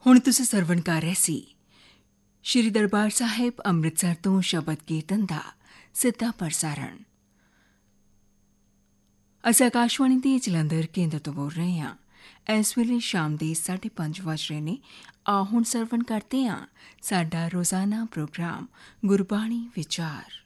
ਹੁਣ ਤੁਸੀਂ ਸਰਵਣ ਕਰ ਰਹੇ ਸੀ ਸ਼੍ਰੀ ਦਰਬਾਰ ਸਾਹਿਬ ਅੰਮ੍ਰਿਤਸਰ ਤੋਂ ਸ਼ਬਦ ਕੀਰਤਨ ਦਾ ਸਿੱਧਾ ਪ੍ਰਸਾਰਣ। ਅਸੀਂ ਆਕਾਸ਼ਵਾਣੀ ਦੇ ਜਲੰਧਰ ਕੇਂਦਰ ਤੋਂ ਬੋਲ ਰਹੇ ਹਾਂ। ਇਸ ਵੇਲੇ ਸ਼ਾਮ ਦੇ 5:30 ਵੱਜ ਰਹੇ ਨੇ। ਹੁਣ ਸਰਵਣ ਕਰਦੇ ਹਾਂ ਸਾਡਾ ਰੋਜ਼ਾਨਾ ਪ੍ਰੋਗਰਾਮ ਗੁਰਬਾਣੀ ਵਿਚਾਰ।